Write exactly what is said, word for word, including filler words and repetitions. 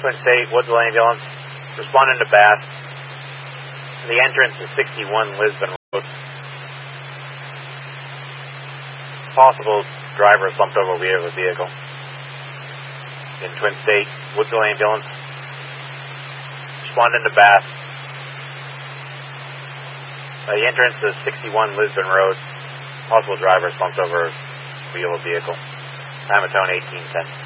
Twin State, Woodsville Ambulance, responding to Bass. The entrance is sixty-one Lisbon Road. Possible driver slumped over a vehicle. In Twin State, Woodsville Ambulance, responding to Bass. Uh, the entrance is sixty-one Lisbon Road. Possible driver slumped over a vehicle. Amatone eighteen ten.